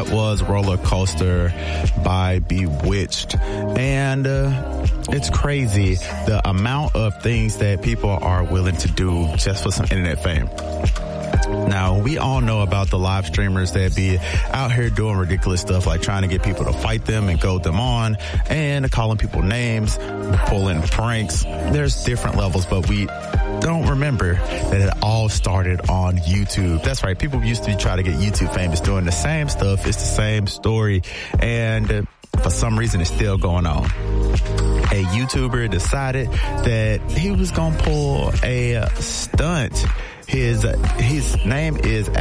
That was Roller Coaster by Bewitched. And it's crazy the amount of things that people are willing to do just for some internet fame. Now, we all know about the live streamers that be out here doing ridiculous stuff like trying to get people to fight them and goad them on and calling people names, pulling pranks. There's different levels, but we don't remember that it all started on YouTube. That's right. People used to try to get YouTube famous doing the same stuff. It's the same story. And for some reason, it's still going on. A YouTuber decided that he was going to pull a stunt. His name is